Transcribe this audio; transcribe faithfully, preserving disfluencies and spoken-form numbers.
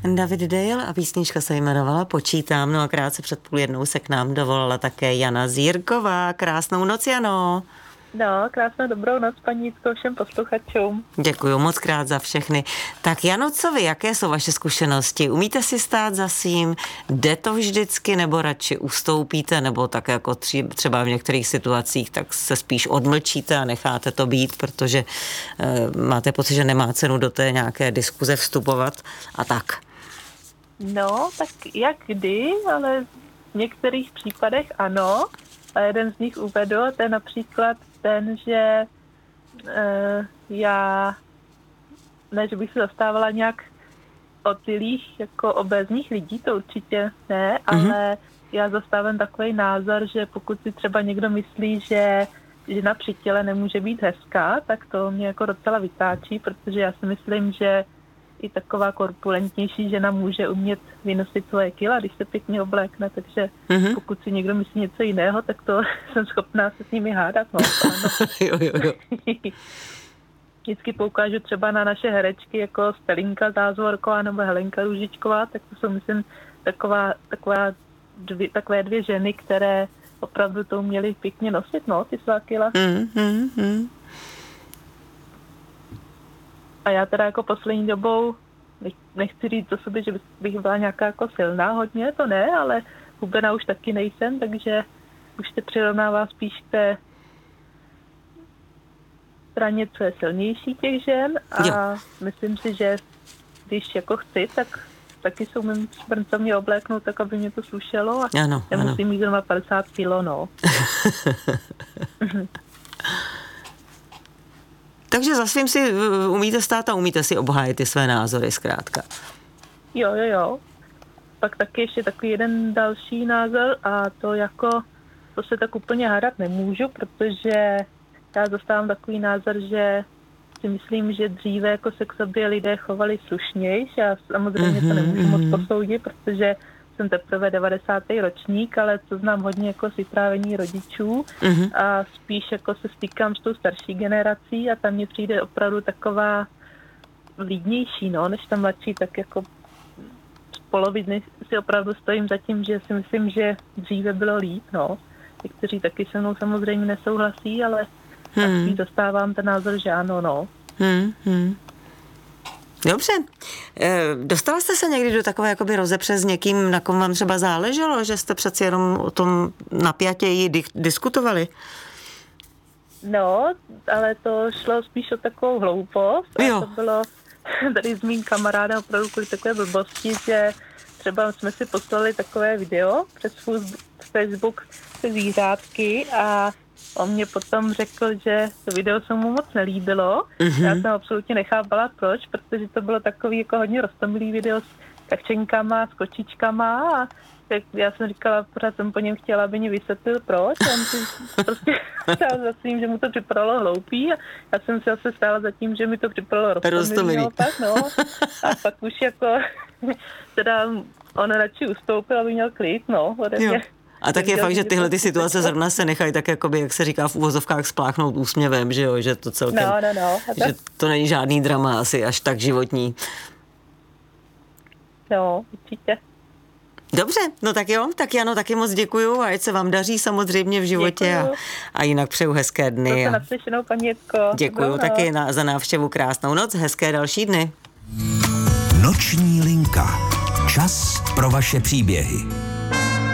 David Dale a písnička se jmenovala Počítám, no a krátce před půl jednou se k nám dovolala také Jana Zírková. Krásnou noc, Jano. No, krásnou dobrou noc, paní Jitko, všem posluchačům. Děkuju moc krát za všechny. Tak Jano, co vy, jaké jsou vaše zkušenosti? Umíte si stát za svým? Jde to vždycky, nebo radši ustoupíte, nebo tak jako tři, třeba v některých situacích, tak se spíš odmlčíte a necháte to být, protože e, máte pocit, že nemá cenu do té nějaké diskuze vstupovat a tak? No, tak jak kdy, ale v některých případech ano. A jeden z nich uvedl, to je například ten, že e, já, ne, že bych se zastávala nějak otilých jako obézních lidí, to určitě ne, mm-hmm. ale já zastávám takový názor, že pokud si třeba někdo myslí, že žena při těle nemůže být hezká, tak to mě jako docela vytáčí, protože já si myslím, že i taková korpulentnější žena může umět vynosit svoje kila, když se pěkně oblékne, takže mm-hmm. pokud si někdo myslí něco jiného, tak to jsem schopná se s nimi hádat. No, jo, jo, jo. Vždycky poukážu třeba na naše herečky jako Stelinka Zázvorková nebo Helenka Růžičková, tak to jsou, myslím, taková, taková dvě, takové dvě ženy, které opravdu to uměly pěkně nosit, no, ty svá kila. Mm-hmm. A já teda jako poslední dobou, nechci říct o sobě, že bych byla nějaká jako silná hodně, to ne, ale hubená už taky nejsem, takže už se přirovnává spíš k té straně, co je silnější těch žen a jo. Myslím si, že když jako chci, tak taky se umím sprncovně obléknout, tak aby mě to slušelo a ano, nemusím mít zrovna padesát kilo, no. Takže za svým si umíte stát a umíte si obhájit ty své názory zkrátka. Jo, jo, jo. Pak taky ještě takový jeden další názor a to jako, to se tak úplně hádat nemůžu, protože já zastávám takový názor, že si myslím, že dříve jako se k sobě lidé chovali slušněji. Já samozřejmě to nemůžu moc posoudit, protože jsem teprve devadesátý ročník, ale to znám hodně jako z vyprávění rodičů mm-hmm. a spíš jako se stýkám s tou starší generací a tam mně přijde opravdu taková vlídnější, no, než ta mladší, tak jako z poloviny si opravdu stojím za tím, že si myslím, že dříve bylo líp, no. Někteří taky se mnou samozřejmě nesouhlasí, ale hmm. taky dostávám ten názor, že ano, no. Hmm, hmm. Dobře. Dostala jste se někdy do takové jakoby rozepře s někým, na kom vám třeba záleželo, že jste přeci jenom o tom napjatěji di- diskutovali? No, ale to šlo spíš o takovou hloupost. A to bylo tady z mým kamaráda opravdu kvůli takové blbosti, že třeba jsme si poslali takové video přes Facebook se zvířátky a on mě potom řekl, že to video se mu moc nelíbilo. Mm-hmm. Já jsem absolutně nechápala proč, protože to bylo takový jako hodně roztomilý video s kavčenkama, s kočičkama a tak já jsem říkala, pořád jsem po něm chtěla, aby mě vysvětlil proč. A on si prostě stál za tím, že mu to připadalo hloupý a já jsem si zase stála za tím, že mi to připadalo roztomilý. Tak, no. A pak už jako teda on radši ustoupil, aby měl klid, no. A tak je fakt, že tyhle ty situace zrovna se nechají tak jakoby, jak se říká v uvozovkách, spláchnout úsměvem, že jo, že to celkem, no, no, no. že to není žádný drama asi až tak životní. No, určitě. Dobře, no tak jo, tak Jano, taky moc děkuju a ať se vám daří samozřejmě v životě a, a jinak přeju hezké dny. To se naslyšenou, paní Jitko. Děkuju taky na, za návštěvu, krásnou noc, hezké další dny. Noční linka. Čas pro vaše příběhy.